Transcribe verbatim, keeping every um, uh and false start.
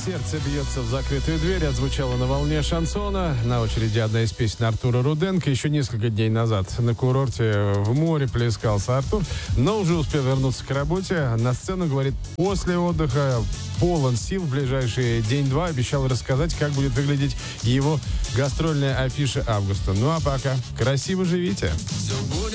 Сердце бьется в закрытую дверь отзвучало на волне шансона. На очереди одна из песен Артура Руденко. Еще несколько дней назад на курорте в море плескался Артур, но уже успел вернуться к работе. На сцену, говорит, после отдыха полон сил. В ближайшие день-два обещал рассказать, как будет выглядеть его гастрольная афиша августа. Ну а пока красиво живите.